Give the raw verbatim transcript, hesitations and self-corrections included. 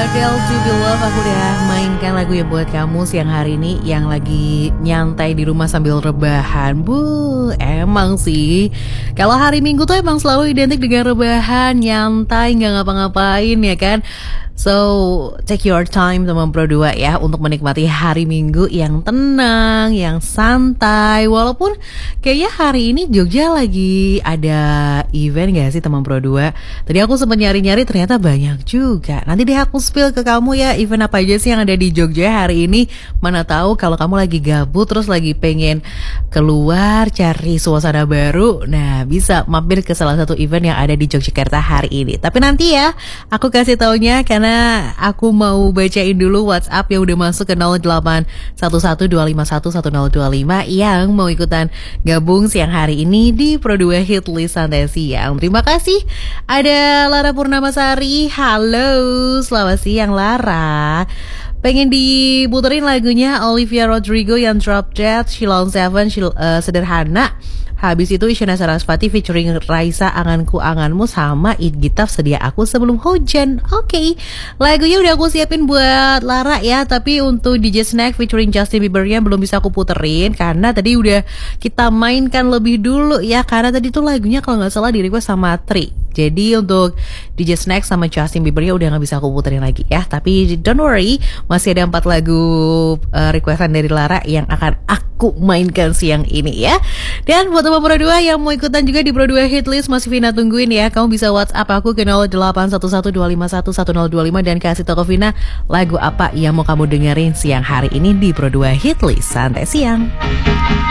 Adele To Be Love. Aku udah mainkan lagu yang buat kamu siang hari ini yang lagi nyantai di rumah sambil rebahan. Bu, emang sih kalau hari Minggu tuh emang selalu identik dengan rebahan, nyantai, gak ngapa-ngapain ya kan. So, take your time teman Pro dua ya untuk menikmati hari Minggu yang tenang, yang santai. Walaupun kayaknya hari ini Jogja lagi ada event gak sih teman Pro dua? Tadi aku sempat nyari-nyari ternyata banyak juga. Nanti deh aku spill ke kamu ya event apa aja sih yang ada di Jogja hari ini. Mana tahu kalau kamu lagi gabut terus lagi pengen keluar cari suasana baru. Nah, bisa mampir ke salah satu event yang ada di Yogyakarta hari ini. Tapi nanti ya aku kasih taunya karena aku mau bacain dulu WhatsApp yang udah masuk ke nol delapan satu satu dua lima satu satu nol dua lima yang mau ikutan gabung siang hari ini di Pro dua Hit List Santai Siang. Terima kasih. Ada Lara Purnamasari. Halo, selamat siang Lara. Pengen diputerin lagunya Olivia Rodrigo yang Drop Dead, Shilon Seven, Shil, uh, Sederhana. Habis itu Isyana Sarasvati featuring Raisa, Anganku Anganmu, sama It Gitaf Sedia Aku Sebelum Hujan. Oke, okay. Lagunya udah aku siapin buat Lara ya. Tapi untuk D J Snack featuring Justin Biebernya belum bisa aku puterin karena tadi udah kita mainkan lebih dulu ya. Karena tadi tuh lagunya kalau gak salah di request sama Tri. Jadi untuk D J Snack sama Justin Biebernya udah gak bisa aku puterin lagi ya. Tapi don't worry, masih ada empat lagu uh, requestan dari Lara yang akan aku mainkan siang ini ya. Dan buat teman Pro dua yang mau ikutan juga di Pro dua Hit List, masih Vina tungguin ya. Kamu bisa WhatsApp aku ke nol delapan satu satu dua lima satu satu nol dua lima dan kasih tau ke Vina lagu apa yang mau kamu dengerin siang hari ini di Pro dua Hit List Santai Siang.